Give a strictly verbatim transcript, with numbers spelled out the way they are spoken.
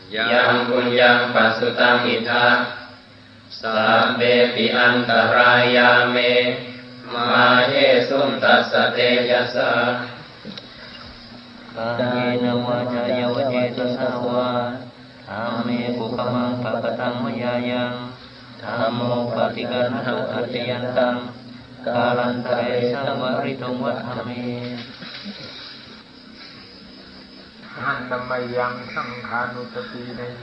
ยังปุญญังปัสสุตังอิทัสสัพเพปิอันตรายาเมมาเยสุมตัสสะเตยัสสะกายนวาจายวเจตสาวาธรรมเมกุขมังปะกตังมยายังธัมโมปฏิกันหังอัตยันตังกาลันตะเรสังวริตุงวัฏฐเมหันตมยังสังขานุตติใน